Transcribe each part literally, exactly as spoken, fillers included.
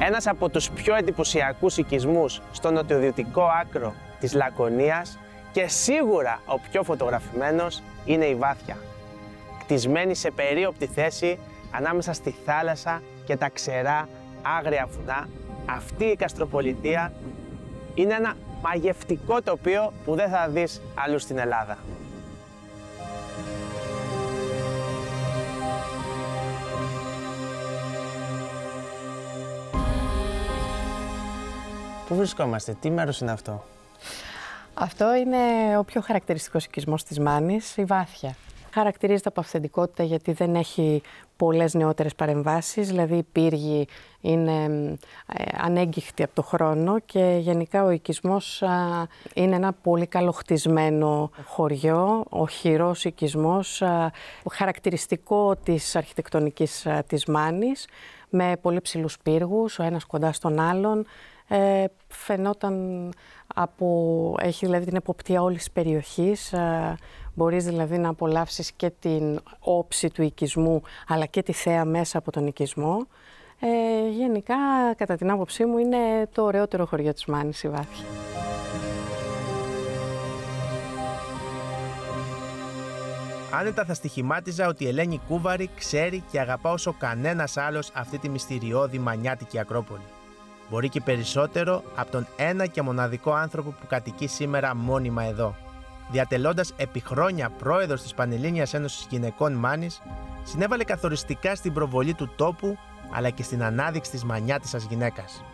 Ένας από τους πιο εντυπωσιακούς οικισμούς στο νοτιοδυτικό άκρο της Λακωνίας και σίγουρα ο πιο φωτογραφημένος είναι η Βάθια. Κτισμένη σε περίοπτη θέση ανάμεσα στη θάλασσα και τα ξερά άγρια βουνά, αυτή η καστροπολιτεία είναι ένα μαγευτικό τοπίο που δεν θα δεις αλλού στην Ελλάδα. Πού βρισκόμαστε, τι μέρος είναι αυτό? Αυτό είναι ο πιο χαρακτηριστικός οικισμός της Μάνης, η Βάθια. Χαρακτηρίζεται από αυθεντικότητα γιατί δεν έχει πολλές νεότερες παρεμβάσεις, δηλαδή οι πύργοι είναι ε, ανέγκυχτοι από το χρόνο και γενικά ο οικισμός α, είναι ένα πολύ καλοχτισμένο χωριό, ο χειρός οικισμός, α, χαρακτηριστικό της αρχιτεκτονικής α, της Μάνης, με πολύ ψηλούς πύργους, ο ένας κοντά στον άλλον. Ε, φαινόταν από, έχει δηλαδή την εποπτεία όλης της περιοχής, ε, μπορείς δηλαδή να απολαύσεις και την όψη του οικισμού αλλά και τη θέα μέσα από τον οικισμό. Ε, γενικά, κατά την άποψή μου, είναι το ωραιότερο χωριό της Μάνης η Βάθια. Άνετα θα στοιχημάτιζα ότι η Ελένη Κούβαρη ξέρει και αγαπά όσο κανένας άλλος αυτή τη μυστηριώδη μανιάτικη Ακρόπολη. Μπορεί και περισσότερο από τον ένα και μοναδικό άνθρωπο που κατοικεί σήμερα μόνιμα εδώ. Διατελώντας επί χρόνια πρόεδρος της Πανελλήνιας Ένωσης Γυναικών Μάνης, συνέβαλε καθοριστικά στην προβολή του τόπου αλλά και στην ανάδειξη της μανιάτισσας γυναίκας.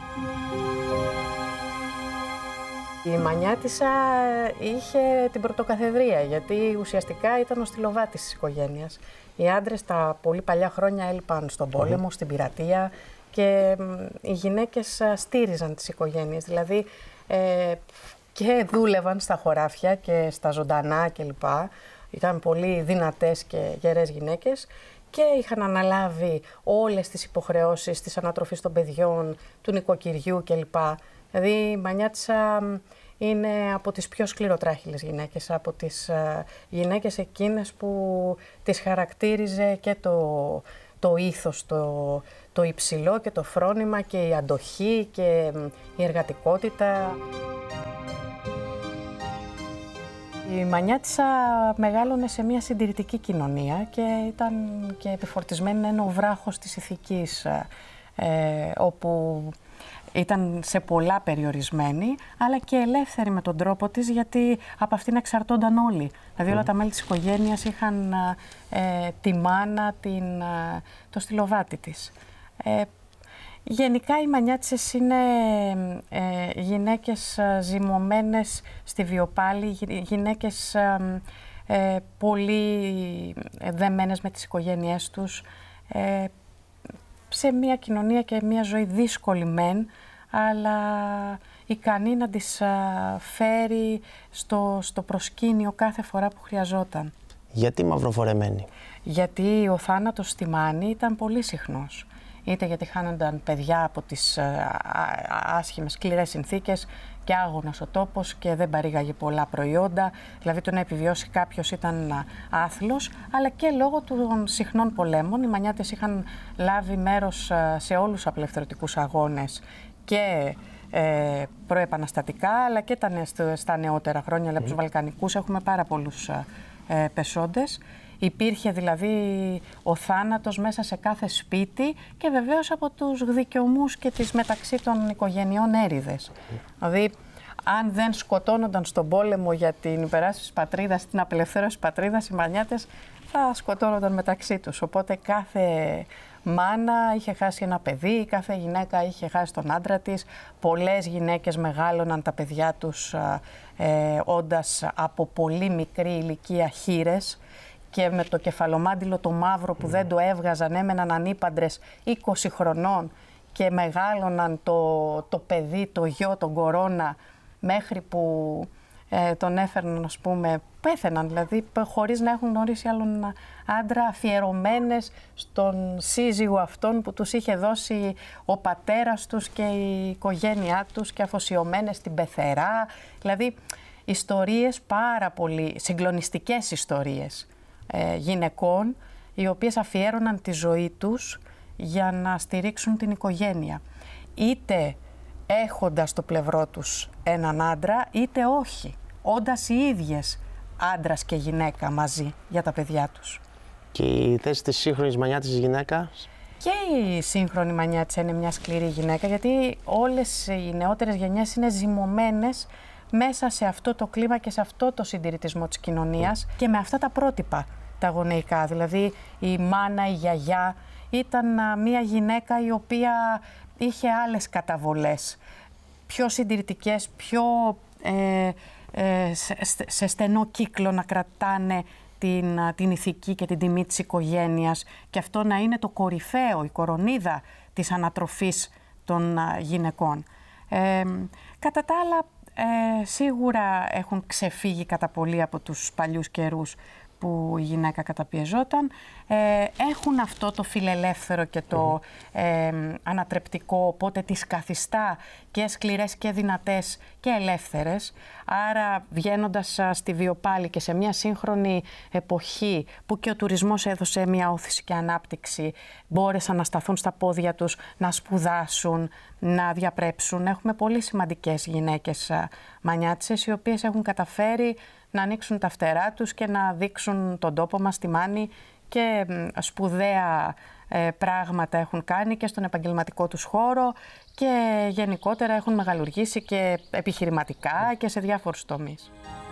Η μανιάτισσα είχε την πρωτοκαθεδρία, γιατί ουσιαστικά ήταν ο στυλοβάτης της οικογένειας. Οι άντρες τα πολύ παλιά χρόνια έλειπαν στον πόλεμο, mm. στην πειρατεία και οι γυναίκες στήριζαν τις οικογένειες, δηλαδή ε, και δούλευαν στα χωράφια και στα ζωντανά κλπ. Ήταν πολύ δυνατές και γερές γυναίκες και είχαν αναλάβει όλες τις υποχρεώσεις της ανατροφής των παιδιών, του νοικοκυριού κλπ. Δηλαδή η μανιάτισσα είναι από τις πιο σκληροτράχυλες γυναίκες, από τις uh, γυναίκες εκείνες που τις χαρακτήριζε και το, το ήθος, το, το υψηλό και το φρόνημα και η αντοχή και η εργατικότητα. Η μανιάτισσα μεγάλωνε σε μια συντηρητική κοινωνία και ήταν και επιφορτισμένη, είναι ο βράχος της ηθικής, ε, όπου ήταν σε πολλά περιορισμένη, αλλά και ελεύθερη με τον τρόπο της, γιατί από αυτήν εξαρτώνταν όλοι. Δηλαδή όλα τα μέλη της οικογένειας είχαν ε, τη μάνα, την, ε, το στυλοβάτι της. Ε, γενικά οι μανιάτισσες είναι ε, γυναίκες ζυμωμένες στη βιοπάλη, γυναίκες ε, ε, πολύ δεμένες με τις οικογένειές τους, ε, σε μια κοινωνία και μια ζωή δύσκολη μεν, αλλά ικανή να τις φέρει στο, στο προσκήνιο κάθε φορά που χρειαζόταν. Γιατί μαυροφορεμένη? Γιατί ο θάνατος στη Μάνη ήταν πολύ συχνός. Είτε γιατί χάνονταν παιδιά από τις άσχημες σκληρές συνθήκες και άγωνος ο τόπος και δεν παρήγαγε πολλά προϊόντα, δηλαδή το να επιβιώσει κάποιος ήταν άθλος, αλλά και λόγω των συχνών πολέμων. Οι μανιάτες είχαν λάβει μέρος σε όλους τους απελευθερωτικούς αγώνες και ε, προεπαναστατικά, αλλά και τα, στα νεότερα χρόνια, αλλά από τους Βαλκανικούς έχουμε πάρα πολλούς ε, πεσόντες. Υπήρχε δηλαδή ο θάνατος μέσα σε κάθε σπίτι και βεβαίως από τους γδικαιωμούς και τις μεταξύ των οικογενειών έρηδες. Δηλαδή, αν δεν σκοτώνονταν στον πόλεμο για την υπεράσπιση της πατρίδας, την απελευθέρωση της πατρίδας, οι μανιάτες θα σκοτώνονταν μεταξύ τους. Οπότε κάθε μάνα είχε χάσει ένα παιδί, κάθε γυναίκα είχε χάσει τον άντρα της. Πολλές γυναίκες μεγάλωναν τα παιδιά τους ε, όντας από πολύ μικρή ηλικία χήρες, και με το κεφαλομάντιλο το μαύρο που δεν το έβγαζαν, έμεναν ανήπαντρες είκοσι χρονών και μεγάλωναν το, το παιδί, το γιο, τον κορώνα, μέχρι που ε, τον έφερναν, ας πούμε, πέθαιναν δηλαδή, χωρίς να έχουν γνωρίσει άλλον άντρα, αφιερωμένες στον σύζυγο αυτόν που τους είχε δώσει ο πατέρας τους και η οικογένειά τους και αφοσιωμένες στην πεθερά. Δηλαδή, ιστορίες πάρα πολύ, συγκλονιστικές ιστορίες. Ε, γυναικών οι οποίες αφιέρωναν τη ζωή τους για να στηρίξουν την οικογένεια. Είτε έχοντας στο πλευρό τους έναν άντρα, είτε όχι, όντας οι ίδιες άντρας και γυναίκα μαζί για τα παιδιά τους. Και η θέση της σύγχρονης μανιάτης γυναίκας. Και η σύγχρονη μανιάτισσα είναι μια σκληρή γυναίκα, γιατί όλες οι νεότερες γενιές είναι ζυμωμένες μέσα σε αυτό το κλίμα και σε αυτό το συντηρητισμό της κοινωνίας και με αυτά τα πρότυπα τα γονεϊκά. Δηλαδή η μάνα, η γιαγιά ήταν μια γυναίκα η οποία είχε άλλες καταβολές, πιο συντηρητικές, πιο ε, ε, σε, σε στενό κύκλο να κρατάνε την, την ηθική και την τιμή της οικογένειας και αυτό να είναι το κορυφαίο, η κορονίδα της ανατροφής των γυναικών. Ε, κατά τα άλλα, ε, σίγουρα έχουν ξεφύγει κατά πολύ από τους παλιούς καιρούς που η γυναίκα καταπιεζόταν, ε, έχουν αυτό το φιλελεύθερο και το ε, ανατρεπτικό, οπότε τις καθιστά και σκληρές και δυνατές και ελεύθερες. Άρα βγαίνοντας στη βιοπάλη και σε μια σύγχρονη εποχή που και ο τουρισμός έδωσε μια όθηση και ανάπτυξη, μπόρεσαν να σταθούν στα πόδια τους, να σπουδάσουν, να διαπρέψουν. Έχουμε πολύ σημαντικές γυναίκες μανιάτισσες οι οποίες έχουν καταφέρει να ανοίξουν τα φτερά τους και να δείξουν τον τόπο μας, τη Μάνη, και σπουδαία ε, πράγματα έχουν κάνει και στον επαγγελματικό τους χώρο και γενικότερα έχουν μεγαλουργήσει και επιχειρηματικά και σε διάφορους τομείς.